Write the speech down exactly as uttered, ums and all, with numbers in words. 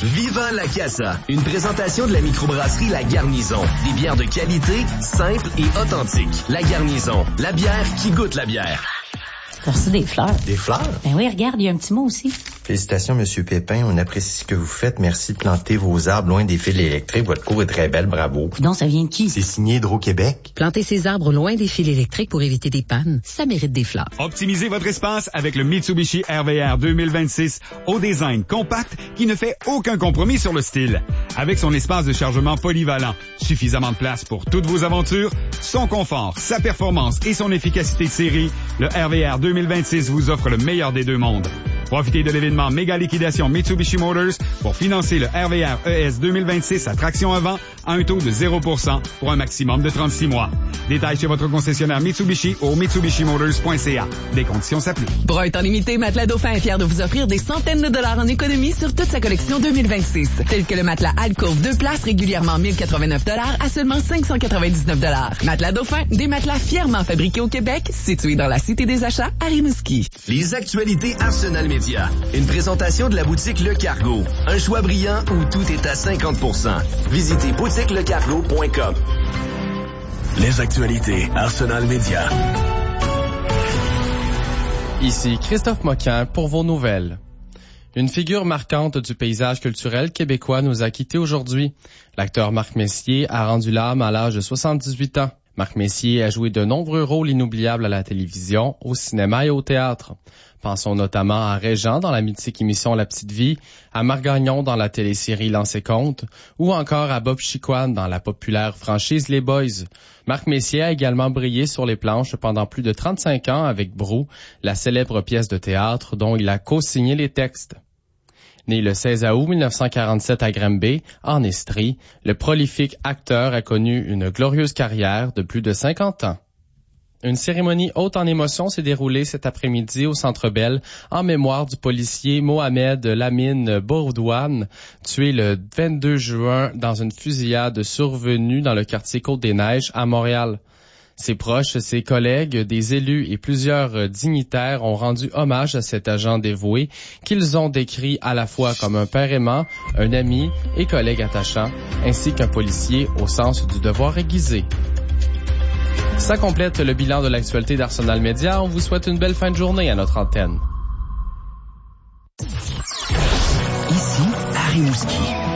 Viva la Casa, une présentation de la microbrasserie La Garnison. Des bières de qualité, simples et authentiques. La Garnison, la bière qui goûte la bière. T'as reçu des fleurs. Des fleurs? Ben oui, regarde, il y a un petit mot aussi. Félicitations, Monsieur Pépin. On apprécie ce que vous faites. Merci de planter vos arbres loin des fils électriques. Votre cour est très belle, bravo. Donc, ça vient de qui? C'est signé Hydro-Québec. Planter ses arbres loin des fils électriques pour éviter des pannes, ça mérite des fleurs. Optimisez votre espace avec le Mitsubishi R V R deux mille vingt-six au design compact qui ne fait aucun compromis sur le style. Avec son espace de chargement polyvalent, suffisamment de place pour toutes vos aventures, son confort, sa performance et son efficacité de série, le R V R deux mille vingt-six vous offre le meilleur des deux mondes. Profitez de l'événement méga liquidation Mitsubishi Motors pour financer le R V R E S deux mille vingt-six à traction avant à un taux de zéro pour cent pour un maximum de trente-six mois. Détails chez votre concessionnaire Mitsubishi ou mitsubishi motors point c a. Des conditions s'appliquent. Pour un temps limité, Matelas Dauphin est fier de vous offrir des centaines de dollars en économie sur toute sa collection deux mille vingt-six. Tel que le matelas Alcove deux places régulièrement mille quatre-vingt-neuf dollars à seulement cinq cent quatre-vingt-dix-neuf dollars. Matelas Dauphin, des matelas fièrement fabriqués au Québec, situés dans la Cité des Achats à Rimouski. Les actualités Arsenal Média. Une présentation de la boutique Le Cargo. Un choix brillant où tout est à cinquante pour cent. Visitez boutique le cargo point com. Les actualités Arsenal Média. Ici Christophe Moquin pour vos nouvelles. Une figure marquante du paysage culturel québécois nous a quittés aujourd'hui. L'acteur Marc Messier a rendu l'âme à l'âge de soixante-dix-huit ans. Marc Messier a joué de nombreux rôles inoubliables à la télévision, au cinéma et au théâtre. Pensons notamment à Régent dans la mythique émission La Petite Vie, à Marc Gagnon dans la télésérie Lancez compte, ou encore à Bob Chicoine dans la populaire franchise Les Boys. Marc Messier a également brillé sur les planches pendant plus de trente-cinq ans avec Brou, la célèbre pièce de théâtre dont il a co-signé les textes. Né le seize août mille neuf cent quarante-sept à Granby, en Estrie, le prolifique acteur a connu une glorieuse carrière de plus de cinquante ans. Une cérémonie haute en émotion s'est déroulée cet après-midi au Centre Bell en mémoire du policier Mohamed Lamine Bourdouane, tué le vingt-deux juin dans une fusillade survenue dans le quartier Côte-des-Neiges à Montréal. Ses proches, ses collègues, des élus et plusieurs dignitaires ont rendu hommage à cet agent dévoué qu'ils ont décrit à la fois comme un père aimant, un ami et collègue attachant, ainsi qu'un policier au sens du devoir aiguisé. Ça complète le bilan de l'actualité d'Arsenal Média. On vous souhaite une belle fin de journée à notre antenne. Ici, à Rimouski.